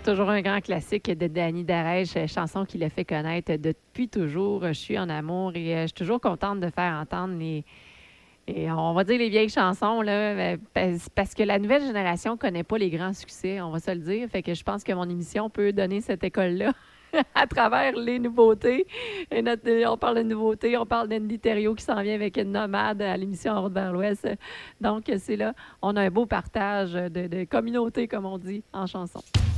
toujours un grand classique de Danny Darèche, chanson qu'il a fait connaître depuis toujours. Je suis en amour et je suis toujours contente de faire entendre on va dire les vieilles chansons, là, parce que la nouvelle génération ne connaît pas les grands succès, on va se le dire. Fait que je pense que mon émission peut donner cette école-là à travers les nouveautés. On parle de nouveautés, on parle d'Andy Thériault qui s'en vient avec une nomade à l'émission En route vers l'Ouest. Donc, c'est là, on a un beau partage de communauté, comme on dit, en chanson.